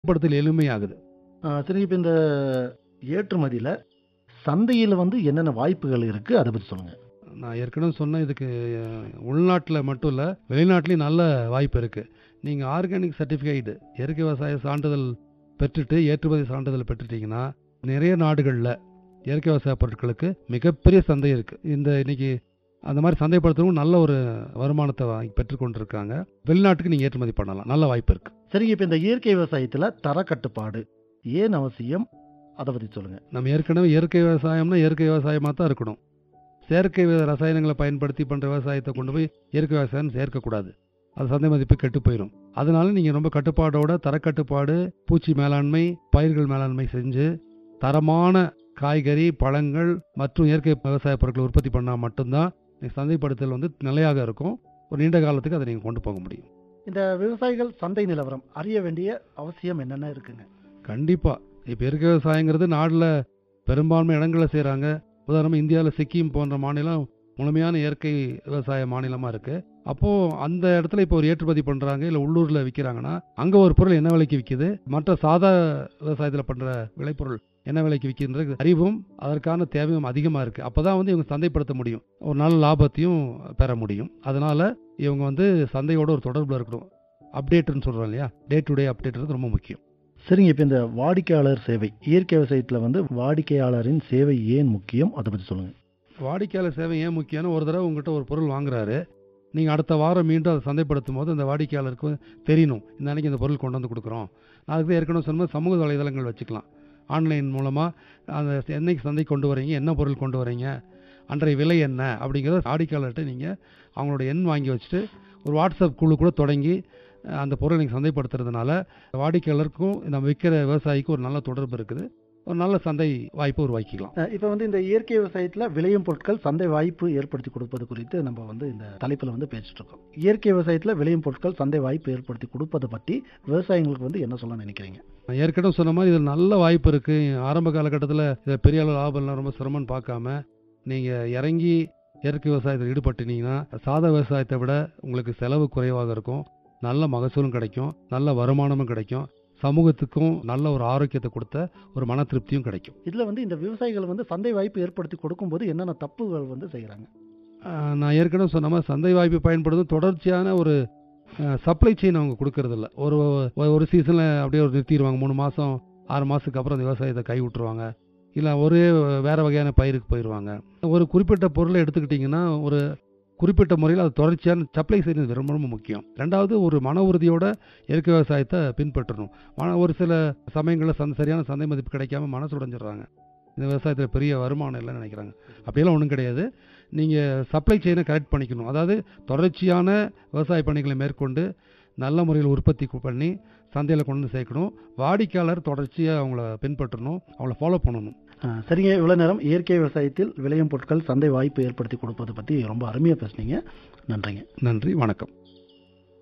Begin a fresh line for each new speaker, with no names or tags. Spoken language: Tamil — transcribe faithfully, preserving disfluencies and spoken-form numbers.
படுத்தல் எளிமையாகுது.
சரி, இப்போ இந்த ஏற்றுமதியில் சந்தையில் வந்து என்னென்ன வாய்ப்புகள் இருக்குது, அதை பற்றி சொல்லுங்கள்.
நான் ஏற்கனவே சொன்னேன், இதுக்கு உள்நாட்டில் மட்டும் இல்லை, வெளிநாட்டிலையும் நல்ல வாய்ப்பு இருக்குது. நீங்கள் ஆர்கானிக் சர்டிஃபிகேட் இயற்கை விவசாய சான்றிதழ் பெற்றுட்டு ஏற்றுமதி சான்றிதழ் பெற்றுட்டிங்கன்னா நிறைய நாடுகளில் இயற்கை விவசாய பொருட்களுக்கு மிகப்பெரிய சந்தை இருக்குது. இந்த இன்னைக்கு அந்த மாதிரி சந்தைப்படுத்துறவங்க நல்ல ஒரு வருமானத்தை வாங்கி பெற்றுக்கொண்டிருக்காங்க. வெளிநாட்டுக்கு நீங்கள் ஏற்றுமதி பண்ணலாம், நல்ல வாய்ப்பு இருக்குது.
சரிங்க, இப்போ இந்த இயற்கை விவசாயத்தில் தரக்கட்டுப்பாடு ஏன் அவசியம், அதை பற்றி சொல்லுங்கள்.
நம்ம ஏற்கனவே இயற்கை விவசாயம்னா இயற்கை விவசாயமாக தான் இருக்கணும். செயற்கை ரசாயனங்களை பயன்படுத்தி பண்ணுற விவசாயத்தை கொண்டு போய் இயற்கை விவசாயம் சேர்க்கக்கூடாது. அது சந்தை மதிப்பு கெட்டு போயிடும். அதனால நீங்கள் ரொம்ப கட்டுப்பாடோட தரக்கட்டுப்பாடு, பூச்சி மேலாண்மை, பயிர்கள் மேலாண்மை செஞ்சு தரமான காய்கறி, பழங்கள் மற்றும் இயற்கை விவசாய பொருட்களை உற்பத்தி பண்ணால் மட்டும்தான் சந்தைப்படுத்தல் வந்து நிலையாக இருக்கும். ஒரு நீண்ட காலத்துக்கு அதை நீங்கள் கொண்டு போக முடியும்.
இந்த விவசாயிகள் சந்தை நிலவரம் அறிய வேண்டிய அவசியம் என்னென்ன இருக்குங்க?
கண்டிப்பாக இப்போ இயற்கை விவசாயங்கிறது நாட்டில் பெரும்பான்மை இடங்களில் செய்கிறாங்க. உதாரணமாக இந்தியாவில் சிக்கிம் போன்ற மாநிலம் முழுமையான இயற்கை விவசாய மாநிலமாக இருக்குது. அப்போது அந்த இடத்துல இப்போ ஒரு ஏற்றுமதி பண்ணுறாங்க, இல்லை உள்ளூரில் விற்கிறாங்கன்னா அங்கே ஒரு பொருள் என்ன விலைக்கு விற்கிது, மற்ற சாதா விவசாயத்தில் பண்ணுற விளைபொருள் என்ன விலைக்கு விற்கின்ற அறிவும் அதற்கான தேவையும் அதிகமாக இருக்குது. அப்போ தான் வந்து இவங்க சந்தைப்படுத்த முடியும், ஒரு நல்ல லாபத்தையும் பெற முடியும். அதனால் இவங்க வந்து சந்தையோட ஒரு தொடர்பில் இருக்கணும். அப்டேட்டுன்னு சொல்கிறோம் இல்லையா, டே டு டே அப்டேட் ரொம்ப முக்கியம்.
சரிங்க, இப்போ இந்த வாடிக்கையாளர் சேவை இயற்கை விவசாயத்தில் வந்து வாடிக்கையாளரின் சேவை ஏன் முக்கியம், அதை பற்றி சொல்லுங்கள்.
வாடிக்கையாளர் சேவை ஏன் முக்கியம்னா, ஒரு தடவை உங்கள்கிட்ட ஒரு பொருள் வாங்குறாரு, நீங்கள் அடுத்த வாரம் மீண்டும் அதை சந்தைப்படுத்தும் போது அந்த வாடிக்கையாளருக்கு தெரியணும், இந்த அன்றைக்கி இந்த பொருள் கொண்டு வந்து கொடுக்குறோம். அதுக்கு ஏற்கனவே சொன்னால் சமூக வலைதளங்கள் வச்சுக்கலாம். ஆன்லைன் மூலமாக அந்த என்னைக்கு சந்தை கொண்டு வரீங்க, என்ன பொருள் கொண்டு வரீங்க, அன்றைய விலை என்ன அப்படிங்கிறத வாடிக்கையாளர்கிட்ட நீங்கள் அவங்களோட எண் வாங்கி வச்சுட்டு ஒரு வாட்ஸ்அப் குழு கூட தொடங்கி அந்த பொருளை நீங்கள் சந்தைப்படுத்துறதுனால வாடிக்கையாளருக்கும் நம்ம விற்கிற விவசாயிக்கும் ஒரு நல்ல தொடர்பு இருக்குது. ஒரு நல்ல சந்தை வாய்ப்பு உருவாக்கிக்கலாம்.
இப்போ வந்து இந்த இயற்கை விவசாயத்தில் விளையும் பொருட்கள் சந்தை வாய்ப்பு ஏற்படுத்தி கொடுப்பது குறித்து நம்ம வந்து இந்த தலைப்பில் வந்து பேசிட்டு இருக்கோம். இயற்கை விவசாயத்தில் விளையும் பொருட்கள் சந்தை வாய்ப்பு ஏற்படுத்தி கொடுப்பதை பற்றி விவசாயிகளுக்கு வந்து என்ன சொல்ல நினைக்கிறீங்க?
ஏற்கனவே சொன்ன மாதிரி இதில் நல்ல வாய்ப்பு இருக்குது. ஆரம்ப காலகட்டத்தில் இதை பெரிய அளவு லாபம்லாம் ரொம்ப சிரமம்னு பார்க்காம நீங்கள் இறங்கி இயற்கை விவசாயத்தில் ஈடுபட்டுனீங்கன்னா சாதா விவசாயத்தை விட உங்களுக்கு செலவு குறைவாக இருக்கும், நல்ல மகசூலும் கிடைக்கும், நல்ல வருமானமும் கிடைக்கும், சமூகத்துக்கும் நல்ல ஒரு ஆரோக்கியத்தை கொடுத்த ஒரு மன திருப்தியும் கிடைக்கும்.
இதில் வந்து இந்த விவசாயிகள் வந்து சந்தை வாய்ப்பு ஏற்படுத்தி கொடுக்கும்போது என்னென்ன தப்புகள் வந்து செய்கிறாங்க?
நான் ஏற்கனவே சொன்ன மாதிரி சந்தை வாய்ப்பு பயன்படுத்தும் தொடர்ச்சியான ஒரு சப்ளை செயின் அவங்க கொடுக்கறதில்ல. ஒரு ஒரு சீசனில் அப்படியே ஒரு நிறுத்திடுவாங்க, மூணு மாதம் ஆறு மாதத்துக்கு அப்புறம் அந்த விவசாயத்தை கை விட்டுருவாங்க, இல்லை ஒரே வேறு வகையான பயிருக்கு போயிடுவாங்க. ஒரு குறிப்பிட்ட பொருளை எடுத்துக்கிட்டிங்கன்னா ஒரு குறிப்பிட்ட முறையில் அது தொடர்ச்சியான சப்ளை செய்யறது ரொம்ப ரொம்ப முக்கியம். ரெண்டாவது ஒரு மன உறுதியோட இயற்கை விவசாயத்தை பின்பற்றணும். மன ஒரு சில சமயங்களில் சந்தை சரியான சந்தை மதிப்பு கிடைக்காம மனசு உடைஞ்சிடுறாங்க, இந்த விவசாயத்தில் பெரிய வருமானம் இல்லைன்னு நினைக்கிறாங்க. அப்படியெல்லாம் ஒன்றும் கிடையாது. நீங்கள் சப்ளை செயினை கரெக்ட் பண்ணிக்கணும். அதாவது தொடர்ச்சியான விவசாய பணிகளை மேற்கொண்டு நல்ல முறையில் உற்பத்தி பண்ணி சந்தையில் கொண்டு வந்து சேர்க்கணும். வாடிக்கையாளர் தொடர்ச்சியாக அவங்கள பின்பற்றணும், அவங்கள ஃபாலோ பண்ணணும். சரிங்க, இவ்வளோ நேரம் இயற்கை விவசாயத்தில் விளையும் பொருட்கள் சந்தை வாய்ப்பு ஏற்படுத்தி கொடுப்பதை பற்றி ரொம்ப அருமையாக பேசுனீங்க. நன்றிங்க. நன்றி, வணக்கம்.